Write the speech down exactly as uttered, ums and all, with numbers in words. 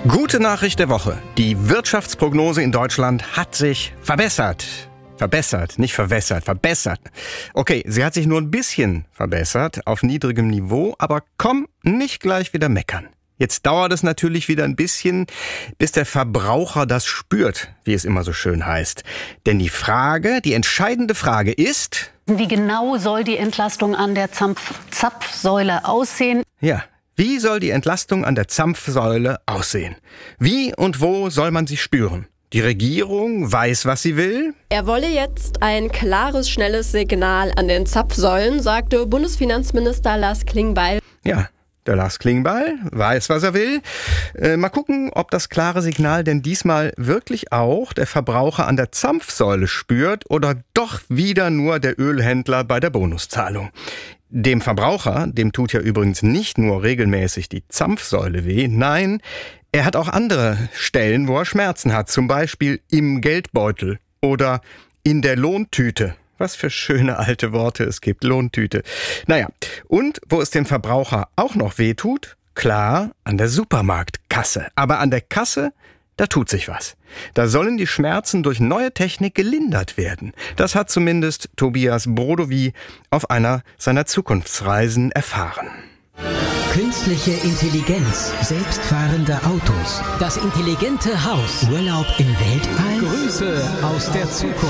Gute Nachricht der Woche. Die Wirtschaftsprognose in Deutschland hat sich verbessert. Verbessert, nicht verwässert, verbessert. Okay, sie hat sich nur ein bisschen verbessert, auf niedrigem Niveau, aber komm, nicht gleich wieder meckern. Jetzt dauert es natürlich wieder ein bisschen, bis der Verbraucher das spürt, wie es immer so schön heißt. Denn die Frage, die entscheidende Frage ist... Wie genau soll die Entlastung an der Zapf- Zapfsäule aussehen? Ja, wie soll die Entlastung an der Zapfsäule aussehen? Wie und wo soll man sie spüren? Die Regierung weiß, was sie will. Er wolle jetzt ein klares, schnelles Signal an den Zapfsäulen, sagte Bundesfinanzminister Lars Klingbeil. Ja, der Lars Klingbeil weiß, was er will. Äh, mal gucken, ob das klare Signal denn diesmal wirklich auch der Verbraucher an der Zapfsäule spürt oder doch wieder nur der Ölhändler bei der Bonuszahlung. Dem Verbraucher, dem tut ja übrigens nicht nur regelmäßig die Zapfsäule weh, nein, er hat auch andere Stellen, wo er Schmerzen hat, zum Beispiel im Geldbeutel oder in der Lohntüte. Was für schöne alte Worte es gibt, Lohntüte. Naja, und wo es dem Verbraucher auch noch weh tut? Klar, an der Supermarktkasse. Aber an der Kasse, da tut sich was. Da sollen die Schmerzen durch neue Technik gelindert werden. Das hat zumindest Tobias Brodowy auf einer seiner Zukunftsreisen erfahren. Künstliche Intelligenz, selbstfahrende Autos, das intelligente Haus, Urlaub im Weltall, Grüße aus der Zukunft.